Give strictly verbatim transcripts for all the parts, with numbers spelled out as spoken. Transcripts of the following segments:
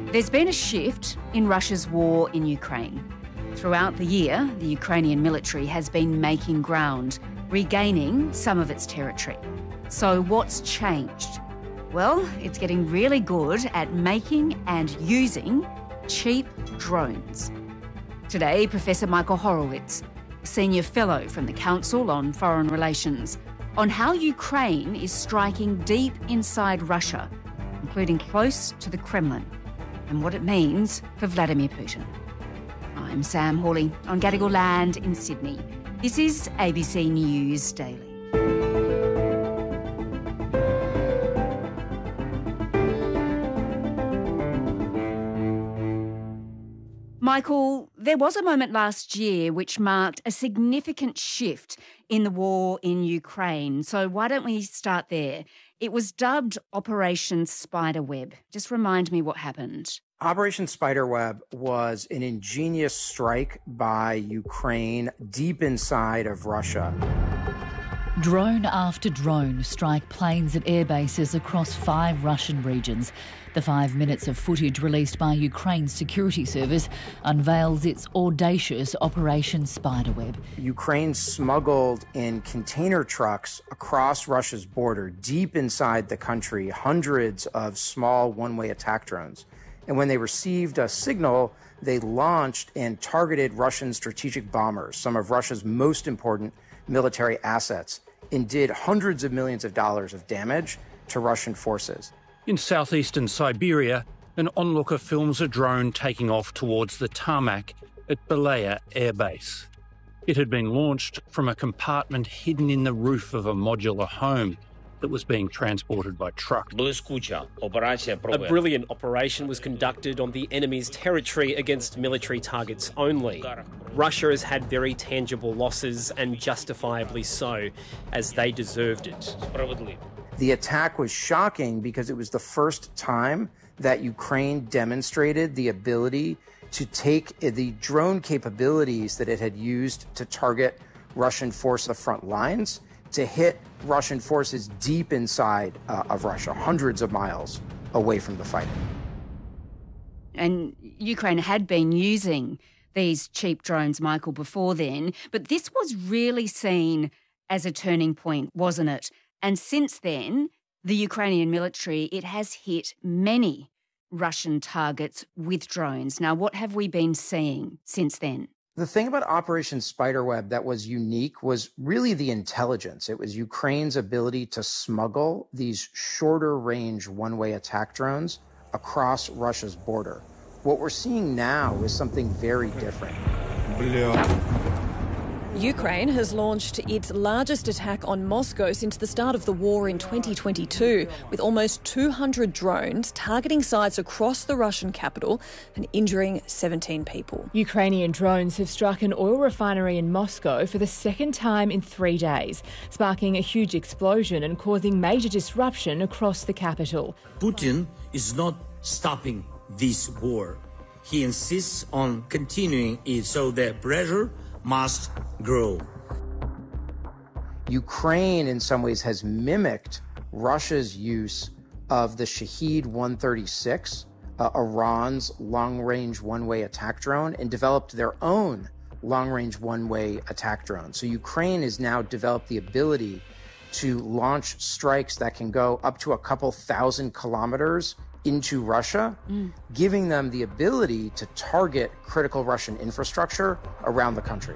There's been a shift in Russia's war in Ukraine. Throughout the year, the Ukrainian military has been making ground, regaining some of its territory. So what's changed? Well, it's getting really good at making and using cheap drones. Today, Professor Michael Horowitz, Senior Fellow from the Council on Foreign Relations, on how Ukraine is striking deep inside Russia, including close to the Kremlin, and what it means for Vladimir Putin. I'm Sam Hawley on Gadigal Land in Sydney. This is A B C News Daily. Michael, there was a moment last year which marked a significant shift in the war in Ukraine. So why don't we start there? It was dubbed Operation Spiderweb. Just remind me what happened. Operation Spiderweb was an ingenious strike by Ukraine deep inside of Russia. Drone after drone strike planes at air bases across five Russian regions. The five minutes of footage released by Ukraine's security service unveils its audacious Operation Spiderweb. Ukraine smuggled in container trucks across Russia's border, deep inside the country, hundreds of small one-way attack drones. And when they received a signal, they launched and targeted Russian strategic bombers, some of Russia's most important military assets, and did hundreds of millions of dollars of damage to Russian forces. In southeastern Siberia, an onlooker films a drone taking off towards the tarmac at Belaya Air Base. It had been launched from a compartment hidden in the roof of a modular home that was being transported by truck. A brilliant operation was conducted on the enemy's territory against military targets only. Russia has had very tangible losses, and justifiably so, as they deserved it. The attack was shocking because it was the first time that Ukraine demonstrated the ability to take the drone capabilities that it had used to target Russian forces at the front lines to hit Russian forces deep inside uh, of Russia, hundreds of miles away from the fighting. And Ukraine had been using these cheap drones, Michael, before then, but this was really seen as a turning point, wasn't it? And since then, the Ukrainian military, it has hit many Russian targets with drones. Now, what have we been seeing since then? The thing about Operation Spiderweb that was unique was really the intelligence. It was Ukraine's ability to smuggle these shorter range one-way attack drones across Russia's border. What we're seeing now is something very different. Ukraine has launched its largest attack on Moscow since the start of the war in twenty twenty-two, with almost two hundred drones targeting sites across the Russian capital and injuring seventeen people. Ukrainian drones have struck an oil refinery in Moscow for the second time in three days, sparking a huge explosion and causing major disruption across the capital. Putin is not stopping this war. He insists on continuing it, so the pressure must grow. Ukraine, in some ways, has mimicked Russia's use of the Shahed one thirty-six, uh, Iran's long-range one-way attack drone, and developed their own long-range one-way attack drone. So Ukraine has now developed the ability to launch strikes that can go up to a couple thousand kilometers into Russia, mm. giving them the ability to target critical Russian infrastructure around the country.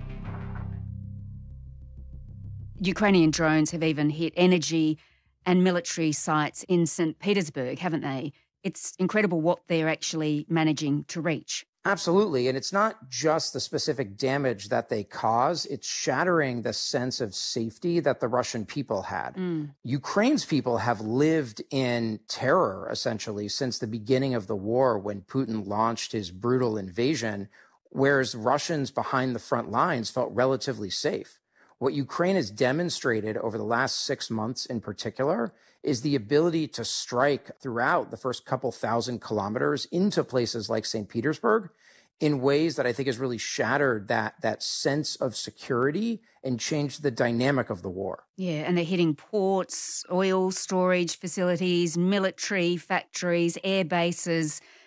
Ukrainian drones have even hit energy and military sites in Saint Petersburg, haven't they? It's incredible what they're actually managing to reach. Absolutely. And it's not just the specific damage that they cause. It's shattering the sense of safety that the Russian people had. Mm. Ukraine's people have lived in terror, essentially, since the beginning of the war when Putin launched his brutal invasion, whereas Russians behind the front lines felt relatively safe. What Ukraine has demonstrated over the last six months in particular is the ability to strike throughout the first couple thousand kilometers into places like Saint Petersburg in ways that I think has really shattered that, that sense of security and changed the dynamic of the war. Yeah, and they're hitting ports, oil storage facilities, military factories, air bases.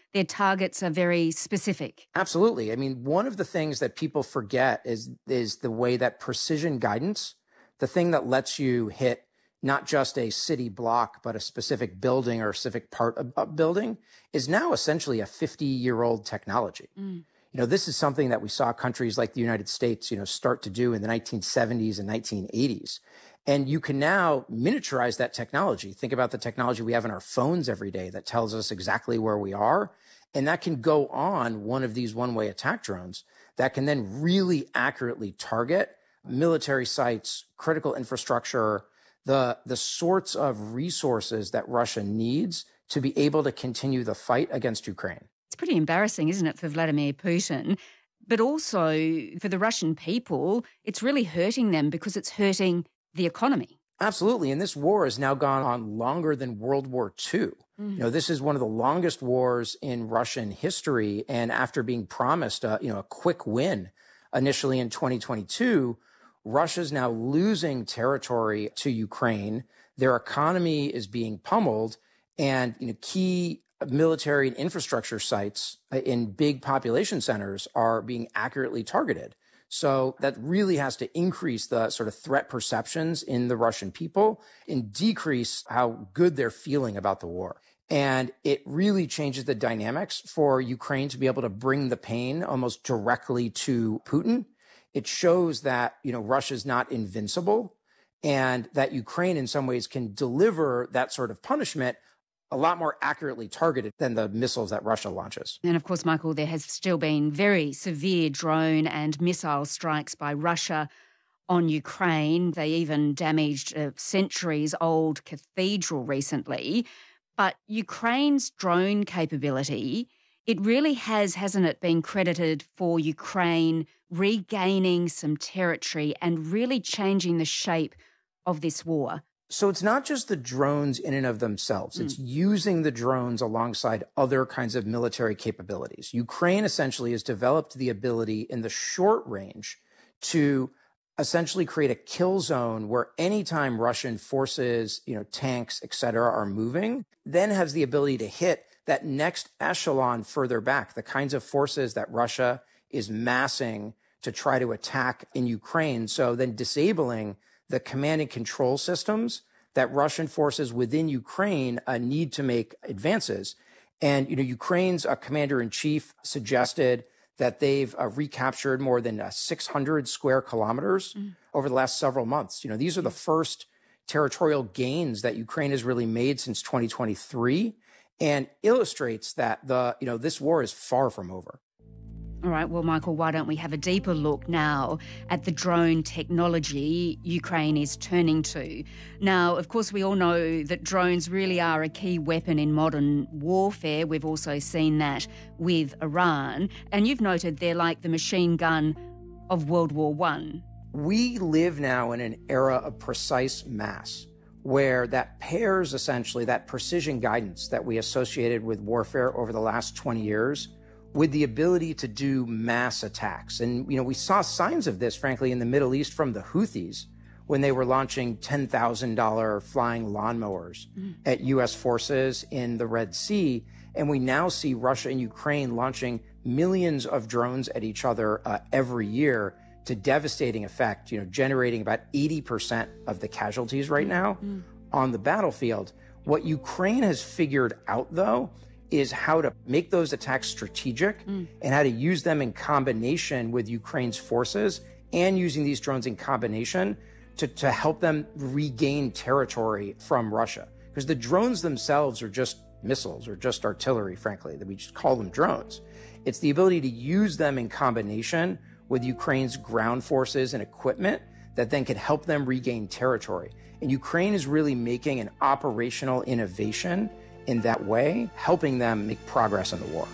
their targets are very specific. Absolutely. I mean, one of the things that people forget is, is the way that precision guidance, the thing that lets you hit not just a city block, but a specific building or a specific part of a building, is now essentially a fifty-year-old technology. Mm. You know, this is something that we saw countries like the United States, you know, start to do in the nineteen seventies and nineteen eighties. And you can now miniaturize that technology. Think about the technology we have in our phones every day that tells us exactly where we are. And that can go on one of these one-way attack drones that can then really accurately target military sites, critical infrastructure, the, the sorts of resources that Russia needs to be able to continue the fight against Ukraine. It's pretty embarrassing, isn't it, for Vladimir Putin? But also for the Russian people, it's really hurting them because it's hurting the economy. Absolutely. And this war has now gone on longer than World War Two. Mm. You know, this is one of the longest wars in Russian history. And after being promised a, you know, a quick win initially in twenty twenty-two, Russia's now losing territory to Ukraine. Their economy is being pummeled, and you know, key military and infrastructure sites in big population centers are being accurately targeted. So that really has to increase the sort of threat perceptions in the Russian people and decrease how good they're feeling about the war. And it really changes the dynamics for Ukraine to be able to bring the pain almost directly to Putin. It shows that, you know, Russia's not invincible, and that Ukraine in some ways can deliver that sort of punishment a lot more accurately targeted than the missiles that Russia launches. And of course, Michael, there has still been very severe drone and missile strikes by Russia on Ukraine. They even damaged a centuries-old cathedral recently. But Ukraine's drone capability, it really has, hasn't it, been credited for Ukraine regaining some territory and really changing the shape of this war. So it's not just the drones in and of themselves. Mm. It's using the drones alongside other kinds of military capabilities. Ukraine essentially has developed the ability in the short range to essentially create a kill zone where anytime Russian forces, you know, tanks, et cetera, are moving, then has the ability to hit that next echelon further back, the kinds of forces that Russia is massing to try to attack in Ukraine. So then disabling the command and control systems that Russian forces within Ukraine uh, need to make advances. And, you know, Ukraine's uh, commander-in-chief suggested that they've uh, recaptured more than uh, six hundred square kilometers mm. over the last several months. You know, these are the first territorial gains that Ukraine has really made since twenty twenty-three, and illustrates that the, you know, this war is far from over. All right, well, Michael, why don't we have a deeper look now at the drone technology Ukraine is turning to? Now, of course, we all know that drones really are a key weapon in modern warfare. We've also seen that with Iran. And you've noted they're like the machine gun of World War One. We live now in an era of precise mass, where that pairs essentially that precision guidance that we associated with warfare over the last twenty years with the ability to do mass attacks. And, you know, we saw signs of this, frankly, in the Middle East from the Houthis when they were launching ten thousand dollars flying lawnmowers mm. at U S forces in the Red Sea. And we now see Russia and Ukraine launching millions of drones at each other uh, every year to devastating effect, you know, generating about eighty percent of the casualties right now mm. on the battlefield. What Ukraine has figured out, though, is how to make those attacks strategic mm. and how to use them in combination with Ukraine's forces and using these drones in combination to, to help them regain territory from Russia. Because the drones themselves are just missiles or just artillery, frankly, that we just call them drones. It's the ability to use them in combination with Ukraine's ground forces and equipment that then can help them regain territory. And Ukraine is really making an operational innovation in that way, helping them make progress in the war.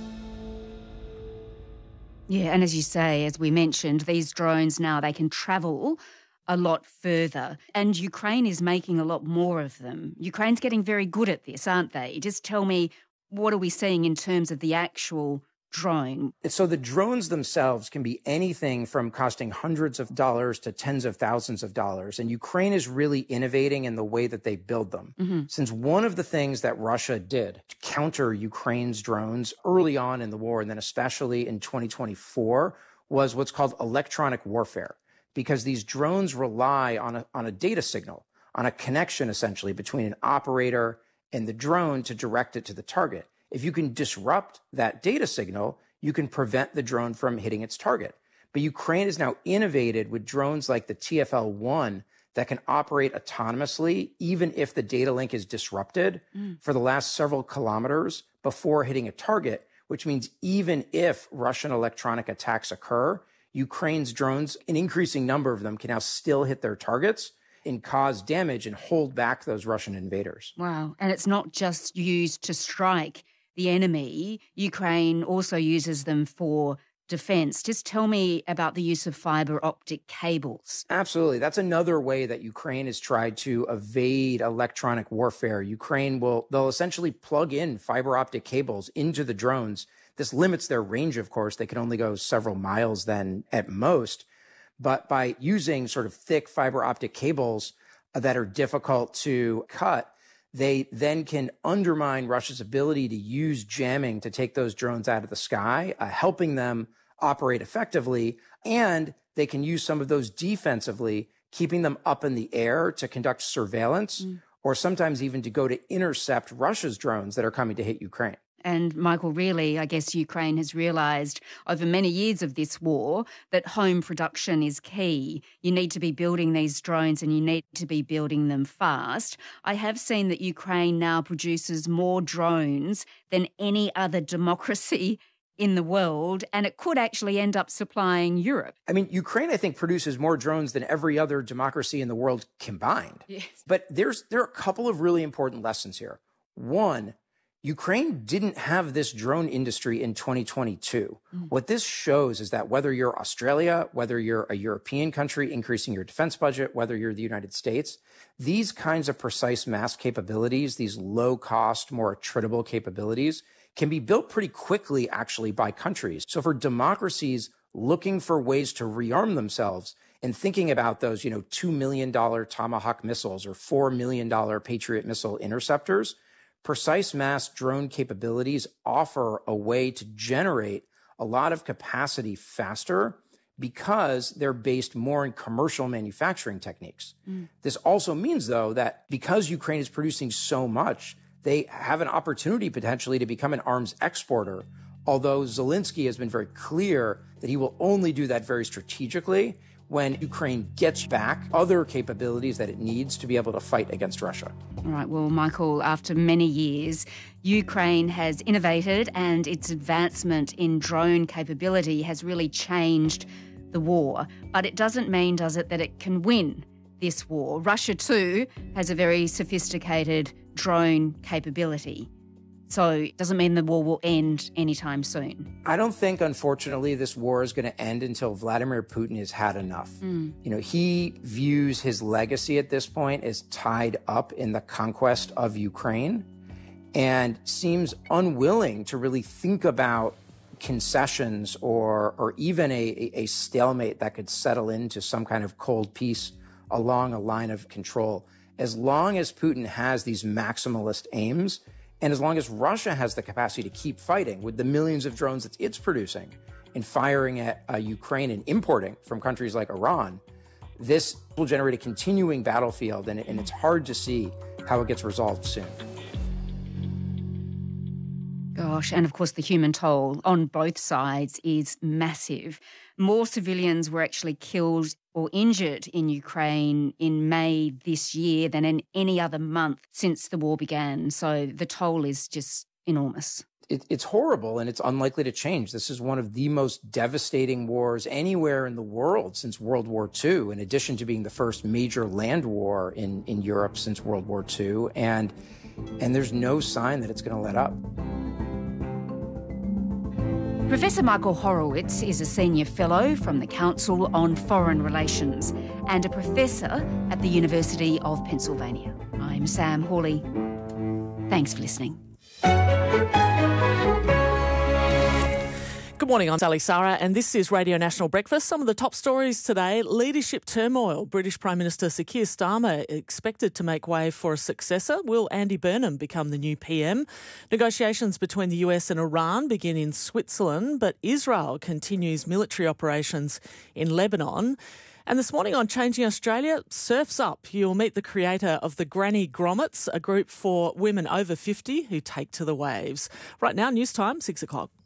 Yeah, and as you say, as we mentioned, these drones now, they can travel a lot further. And Ukraine is making a lot more of them. Ukraine's getting very good at this, aren't they? Just tell me, what are we seeing in terms of the actual drone? So the drones themselves can be anything from costing hundreds of dollars to tens of thousands of dollars. And Ukraine is really innovating in the way that they build them. Mm-hmm. Since one of the things that Russia did to counter Ukraine's drones early on in the war, and then especially in twenty twenty-four, was what's called electronic warfare, because these drones rely on a, on a data signal, on a connection essentially between an operator and the drone to direct it to the target. If you can disrupt that data signal, you can prevent the drone from hitting its target. But Ukraine has now innovated with drones like the T F L one that can operate autonomously, even if the data link is disrupted mm. for the last several kilometers before hitting a target, which means even if Russian electronic attacks occur, Ukraine's drones, an increasing number of them, can now still hit their targets and cause damage and hold back those Russian invaders. Wow. And it's not just used to strike the enemy. Ukraine also uses them for defense. Just tell me about the use of fiber optic cables. Absolutely. That's another way that Ukraine has tried to evade electronic warfare. Ukraine will, they'll essentially plug in fiber optic cables into the drones. This limits their range, of course. They can only go several miles then at most. But by using sort of thick fiber optic cables that are difficult to cut, they then can undermine Russia's ability to use jamming to take those drones out of the sky, uh, helping them operate effectively. And they can use some of those defensively, keeping them up in the air to conduct surveillance, mm. or sometimes even to go to intercept Russia's drones that are coming to hit Ukraine. And Michael, really, I guess Ukraine has realised over many years of this war that home production is key. You need to be building these drones and you need to be building them fast. I have seen that Ukraine now produces more drones than any other democracy in the world, and it could actually end up supplying Europe. I mean, Ukraine, I think, produces more drones than every other democracy in the world combined. Yes. But there's there are a couple of really important lessons here. One, Ukraine didn't have this drone industry in twenty twenty-two. Mm. What this shows is that whether you're Australia, whether you're a European country increasing your defense budget, whether you're the United States, these kinds of precise mass capabilities, these low cost, more attritable capabilities can be built pretty quickly actually by countries. So for democracies looking for ways to rearm themselves and thinking about those, you know, two million dollars Tomahawk missiles or four million dollars Patriot missile interceptors, precise mass drone capabilities offer a way to generate a lot of capacity faster because they're based more in commercial manufacturing techniques. Mm. This also means, though, that because Ukraine is producing so much, they have an opportunity potentially to become an arms exporter, although Zelensky has been very clear that he will only do that very strategically when Ukraine gets back other capabilities that it needs to be able to fight against Russia. All right. Well, Michael, after many years, Ukraine has innovated and its advancement in drone capability has really changed the war. But it doesn't mean, does it, that it can win this war? Russia, too, has a very sophisticated drone capability. So it doesn't mean the war will end anytime soon. I don't think, unfortunately, this war is going to end until Vladimir Putin has had enough. Mm. You know, he views his legacy at this point as tied up in the conquest of Ukraine and seems unwilling to really think about concessions or or even a, a stalemate that could settle into some kind of cold peace along a line of control. As long as Putin has these maximalist aims, and as long as Russia has the capacity to keep fighting with the millions of drones that it's producing and firing at uh, Ukraine and importing from countries like Iran, this will generate a continuing battlefield, and, and it's hard to see how it gets resolved soon. Gosh, and of course the human toll on both sides is massive. More civilians were actually killed or injured in Ukraine in May this year than in any other month since the war began. So the toll is just enormous. It, it's horrible, and it's unlikely to change. This is one of the most devastating wars anywhere in the world since World War Two, in addition to being the first major land war in, in Europe since World War Two. And, and there's no sign that it's going to let up. Professor Michael Horowitz is a senior fellow from the Council on Foreign Relations and a professor at the University of Pennsylvania. I'm Sam Hawley. Thanks for listening. Good morning, I'm Sally Sarah and this is Radio National Breakfast. Some of the top stories today: leadership turmoil. British Prime Minister Sir Keir Starmer expected to make way for a successor. Will Andy Burnham become the new P M? Negotiations between the U S and Iran begin in Switzerland, but Israel continues military operations in Lebanon. And this morning on Changing Australia, Surf's Up. You'll meet the creator of the Granny Grommets, a group for women over fifty who take to the waves. Right now, news time, six o'clock.